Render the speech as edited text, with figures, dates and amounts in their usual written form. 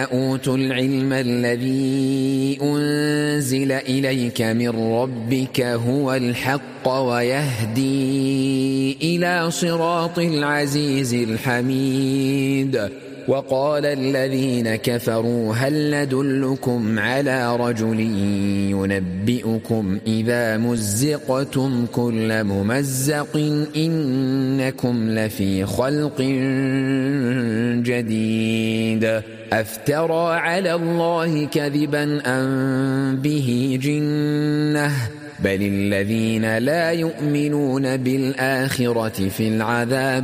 أوتوا العلم الذي أنزل إليك من ربك هو الحق ويهدي إلى صراط العزيز الحميد. وقال الذين كفروا هل ندلكم على رجل ينبئكم إذا مزقتم كل ممزق إنكم لفي خلق جديد أفترى على الله كذبا أم به جنة بل الذين لا يؤمنون بالآخرة في العذاب